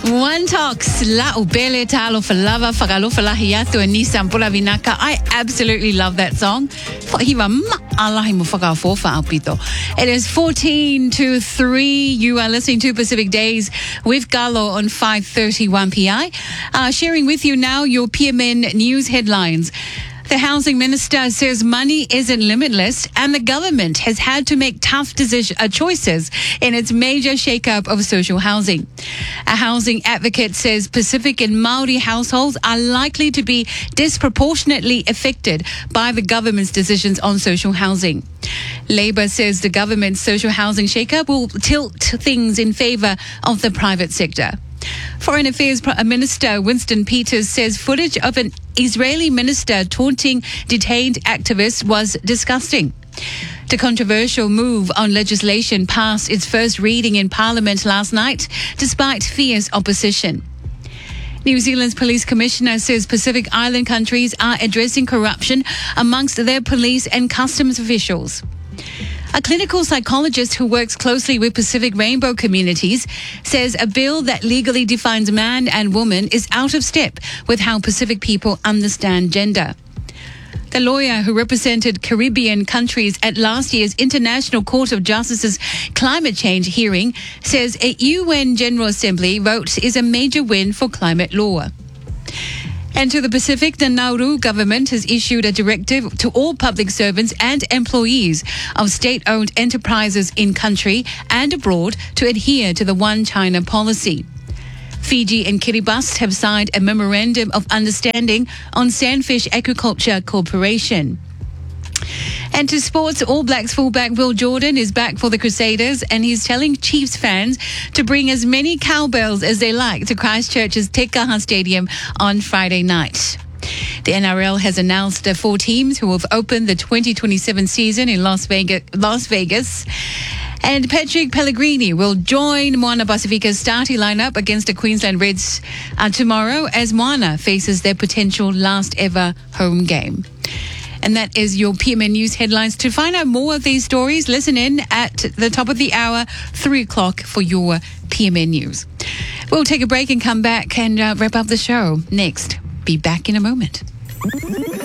One talks la ubele talo falava fagalo falahiatu and Nissan pula vinaka. I absolutely love that song. It is 14 to 3. You are listening to Pacific Days with Galo on 5:31 PI. Sharing with you now your PMN news headlines. The housing minister says money isn't limitless and the government has had to make tough choices in its major shake-up of social housing. A housing advocate says Pacific and Maori households are likely to be disproportionately affected by the government's decisions on social housing. Labour says the government's social housing shake-up will tilt things in favour of the private sector. Foreign Affairs Minister Winston Peters says footage of an Israeli minister taunting detained activists was disgusting. The controversial move on legislation passed its first reading in Parliament last night, despite fierce opposition. New Zealand's Police Commissioner says Pacific Island countries are addressing corruption amongst their police and customs officials. A clinical psychologist who works closely with Pacific Rainbow communities says a bill that legally defines man and woman is out of step with how Pacific people understand gender. The lawyer who represented Caribbean countries at last year's International Court of Justice's climate change hearing says a UN General Assembly vote is a major win for climate law. And to the Pacific, the Nauru government has issued a directive to all public servants and employees of state-owned enterprises in country and abroad to adhere to the One China policy. Fiji and Kiribati have signed a memorandum of understanding on Sandfish Aquaculture Corporation. And to sports, All Blacks fullback Will Jordan is back for the Crusaders and he's telling Chiefs fans to bring as many cowbells as they like to Christchurch's Te Kaha Stadium on Friday night. The NRL has announced the 4 teams who have opened the 2027 season in Las Vegas. And Patrick Pellegrini will join Moana Pacifica's starting lineup against the Queensland Reds tomorrow as Moana faces their potential last ever home game. And that is your PMN News headlines. To find out more of these stories, listen in at the top of the hour, 3 o'clock for your PMN News. We'll take a break and come back and wrap up the show. Next, be back in a moment.